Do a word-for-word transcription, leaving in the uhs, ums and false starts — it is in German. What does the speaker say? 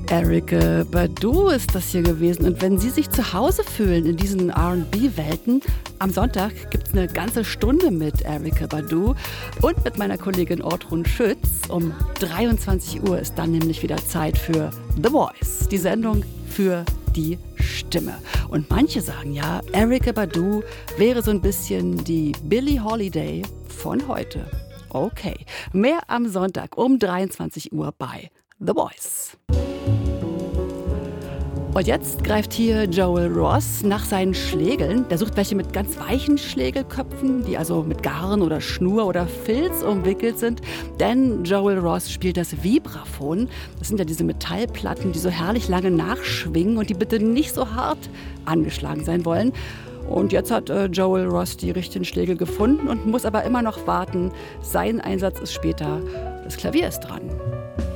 Erykah Badu ist das hier gewesen. Und wenn Sie sich zu Hause fühlen in diesen R und B-Welten, am Sonntag gibt es eine ganze Stunde mit Erykah Badu und mit meiner Kollegin Ortrun Schütz. Um dreiundzwanzig Uhr ist dann nämlich wieder Zeit für The Voice, die Sendung für die Stimme. Und manche sagen ja, Erykah Badu wäre so ein bisschen die Billie Holiday von heute. Okay, mehr am Sonntag um dreiundzwanzig Uhr bei The Voice. Und jetzt greift hier Joel Ross nach seinen Schlägeln. Der sucht welche mit ganz weichen Schlägelköpfen, die also mit Garn oder Schnur oder Filz umwickelt sind. Denn Joel Ross spielt das Vibraphon. Das sind ja diese Metallplatten, die so herrlich lange nachschwingen und die bitte nicht so hart angeschlagen sein wollen. Und jetzt hat äh, Joel Ross die richtigen Schlägel gefunden und muss aber immer noch warten. Sein Einsatz ist später. Das Klavier ist dran.